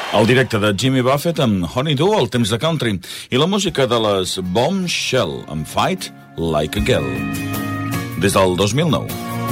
El directe de Jimmy Buffett amb Honeydew, el temps de country, i la música de les Bombshell amb Fight Like a Girl, des del 2009.